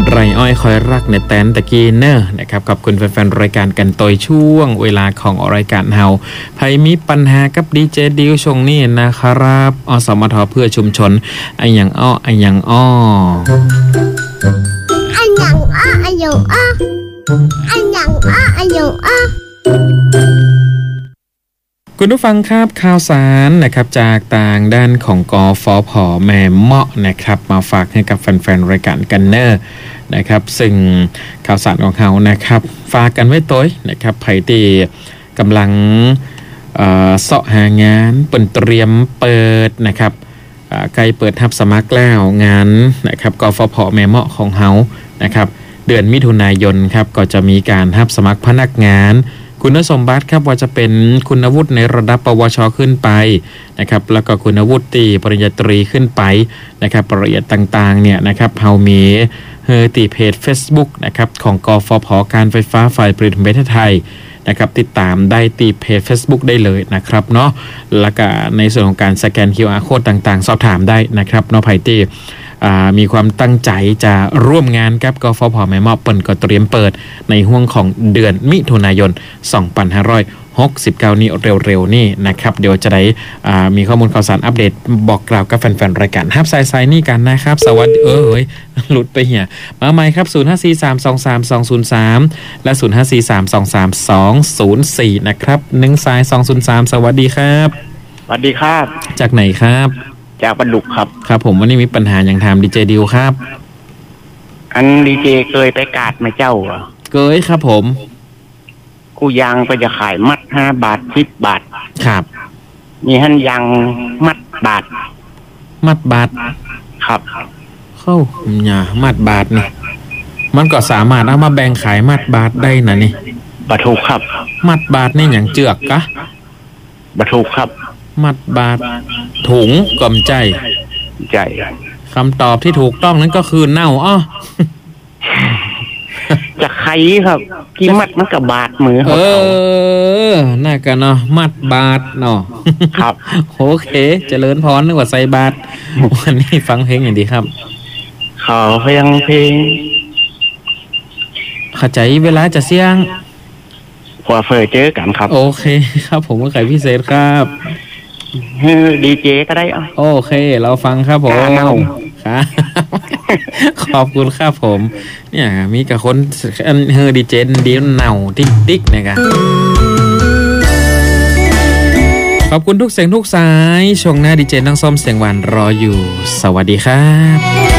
ไรอ้อยคอยรักในแตนตะกี้เนอร์นะครับขอบคุณแฟนๆรายการกันต่อยช่วงเวลาของรายการเฮาใครมีปัญหากับดีเจดิวช่วงนี้นะครับอสมทเพื่อชุมชนไอยังอ้อไอยังอ้อไอยังอ้อไอยังอ้อไอยังอ้อไอยังอ้อคุณผู้ฟังครับข่าวสารนะครับจากต่างด้านของกฟผ.แม่เมาะนะครับมาฝากให้กับแฟนๆรายการกันเนอร์นะครับซึ่งข่าวสารของเขานะครับฝากกันไว้ตัวนะครับไผ่ที่กำลังเสาะหางานเปิดเตรียมเปิดนะครับใกล้เปิดทับสมัครแล้วงานนะครับกฟผ.แม่เมาะของเขานะครับเดือนมิถุนายนครับก็จะมีการทับสมัครพนักงานคุณสมบัติครับว่าจะเป็นคุณวุฒิในระดับปวชขึ้นไปนะครับแล้วก็คุณวุฒิปริญญาตรีขึ้นไปนะครับรายละเอียดต่างๆเนี่ยนะครับเฮามีตีเพจ Facebook นะครับของกฟผ.การไฟฟ้าฝ่ายผลิตแห่งประเทศไทยนะครับติดตามได้ตีเพจ Facebook ได้เลยนะครับเนาะแล้วก็ในส่วนของการสแกน QR Code ต่างๆสอบถามได้นะครับเนาะไพตี้มีความตั้งใจจะร่วมงานกับกฟผ.แม่เมาะเปิ่นก็เตรียมเปิดในห้วงของเดือนมิถุนายน 2569 นี้เร็วๆนี่นะครับเดี๋ยวจะได้มีข้อมูลข่าวสารอัปเดตบอกกล่าวกับแฟนๆรายการฮับไซนี่กันนะครับสวัสดีหลุดไปเหี่ยมาใหม่ครับ0543232203และ0543232204นะครับ1สาย203สวัสดีครับสวัสดีครับจากไหนครับจากบรรลุครับครับผมวันนี้มีปัญหาอย่างถามดีเจดิวครับอันดีเจเคยไปกาดไหมเจ้าเคยครับผมกูยางไปจะขายมัด5 บาท10 บาทครับนี่ฮั่นยางมัดบาทครับเข้าเนี่ยมัดบาทนี่มันก็สามารถเอามาแบ่งขายมัดบาทได้นะนี่บาถูกครับมัดบาทนี่อย่างเจือกกะบาถูกครับมัดบาทถุงกำใจคำตอบที่ถูกต้องนั้นก็คือเน่าจะไขครับกี่มัดมันกับบาทมือน่ากันเนาะมัดบาทเนาะครับโอเคเจริญพรนึกว่าใส่บาทวันนี้ฟังเพลงอย่างดีครับขอเพลงเข้าใจเวลาจะเสี่ยงพอเฟยเจอกันครับโอเคครับผมก็ไขพิเศษครับดีเจก็ได้โอเคเราฟังครับผมครับขอบคุณครับผมเนี่ยมีกับคนดีเจดีเน่าติ๊กนะครับขอบคุณทุกเสียงทุกสายช่วงหน้าดีเจนั่งส้มเสียงหวานรออยู่สวัสดีครับ